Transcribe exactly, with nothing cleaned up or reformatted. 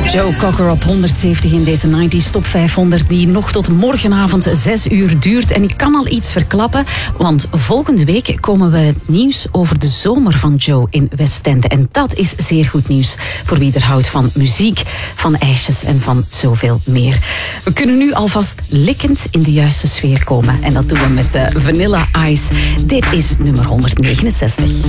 Joe Cocker op honderdzeventig in deze negentig Top vijfhonderd die nog tot morgenavond zes uur duurt. En ik kan al iets verklappen, want volgende week komen we het nieuws over de zomer van Joe in Westende. En dat is zeer goed nieuws voor wie er houdt van muziek, van ijsjes en van zoveel meer. We kunnen nu alvast likkend in de juiste sfeer komen. En dat doen we met uh, Vanilla Ice. Dit is nummer honderdnegenenzestig.